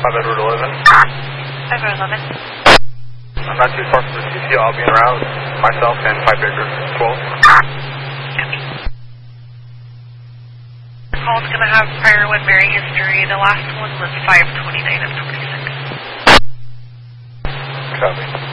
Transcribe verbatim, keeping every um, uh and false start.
five Edward eleven. Edward eleven. I'm not too far from the C C O. I'll be en route. Myself and five Edward twelve. Copy. Call's going to have prior Woodbury history. The last one was five twenty-nine of twenty-six. Copy.